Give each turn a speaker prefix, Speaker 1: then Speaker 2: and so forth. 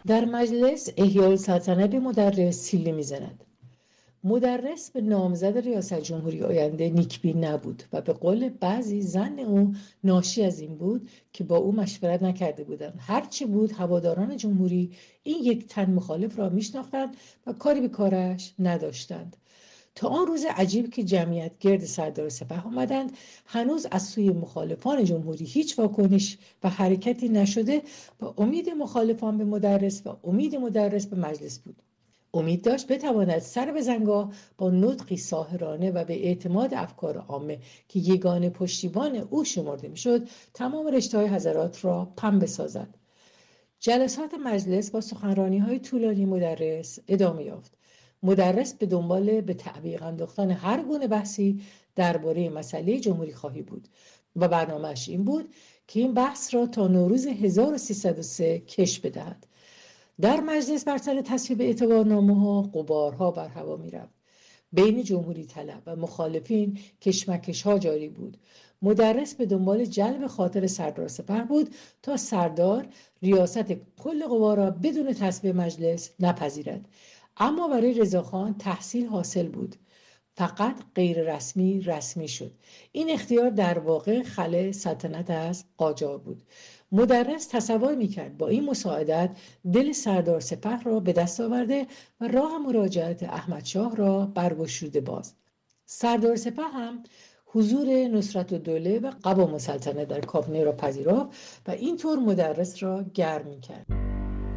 Speaker 1: در مجلس احیاءالسلطنه به مدرس سیلی می‌زند. مدرس به نامزد ریاست جمهوری آینده نیکبین نبود و به قول بعضی زن او ناشی از این بود که با او مشورت نکرده بودند. هرچی بود هواداران جمهوری این یک تن مخالف را میشناختند و کاری به کارش نداشتند. تا آن روز عجیب که جمعیت گرد سردار سپاه آمدند، هنوز از سوی مخالفان جمهوری هیچ واکنش و حرکتی نشده و امید مخالفان به مدرس و امید مدرس به مجلس بود. امید داشت بتواند سر به زنگاه با نطقی ساحرانه و به اعتماد افکار عامه که یگانه پشتیبان او شمرده میشد تمام رشته‌های حضرات را پم بسازد. جلسات مجلس با سخنرانی‌های طولانی مدرس ادامه یافت. مدرس به دنبال به تعویق انداختن هر گونه بحثی درباره مسئله جمهوری خواهی بود و برنامه‌اش این بود که این بحث را تا نوروز 1303 کش بدهد. در مجلس بر سر تصویب اعتبارنامه‌ها غبارها بر هوا می‌رفت. بین جمهوری طلب و مخالفین کشمکش‌ها جاری بود. مدرس به دنبال جلب خاطر سردار سپاه بود تا سردار ریاست کل قوا را بدون تصویب مجلس نپذیرد. اما برای رضاخان تحصیل حاصل بود، فقط غیر رسمی رسمی شد. این اختیار در واقع خلأ سلطنت از قاجار بود. مدرس تصور میکرد با این مساعدت دل سردار سپاه را به دست آورده و راه مراجعت احمدشاه را برگشوده باز. سردار سپاه هم حضور نصرتالدوله و قوام السلطنه در کابینه را پذیرفت و اینطور مدرس را گرم میکرد.